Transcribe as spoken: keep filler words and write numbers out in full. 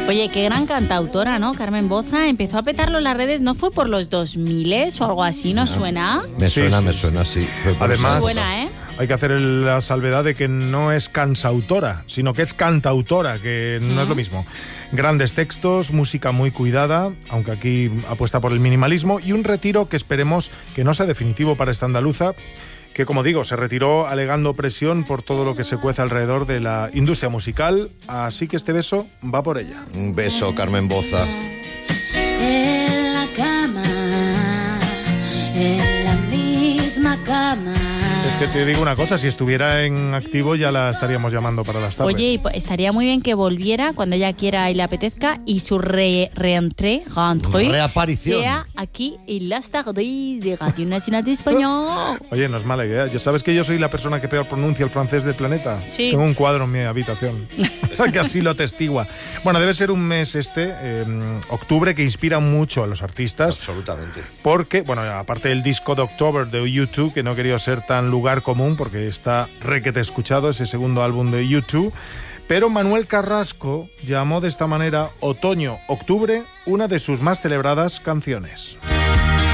Oye, qué gran cantautora, ¿no? Carmen Boza empezó a petarlo en las redes, ¿no fue por los dos mil o algo así? ¿No suena? Me suena, sí, me sí, suena, sí. Además, muy buena, ¿eh? Hay que hacer el, la salvedad de que no es cansautora, sino que es cantautora, que no uh-huh. es lo mismo. Grandes textos, música muy cuidada, aunque aquí apuesta por el minimalismo, y un retiro que esperemos que no sea definitivo para esta andaluza, que, como digo, se retiró alegando presión por todo lo que se cuece alrededor de la industria musical, así que este beso va por ella. Un beso, Carmen Boza. En la cama, en la misma cama. Es que te digo una cosa, si estuviera en activo ya la estaríamos llamando para las tardes. Oye, estaría muy bien que volviera cuando ella quiera y le apetezca y su re, reentré, reentré reaparición sea aquí en las tardes de Radio Nacional de España. Oye, no es mala idea. ¿Ya sabes que yo soy la persona que peor pronuncia el francés del planeta? Sí. Tengo un cuadro en mi habitación que así lo testigua. Bueno, debe ser un mes este, eh, octubre, que inspira mucho a los artistas. Absolutamente. Porque, bueno, aparte del disco de October de U dos, que no quería ser tan lugar común porque está requete escuchado, ese segundo álbum de U dos, pero Manuel Carrasco llamó de esta manera Otoño-Octubre una de sus más celebradas canciones.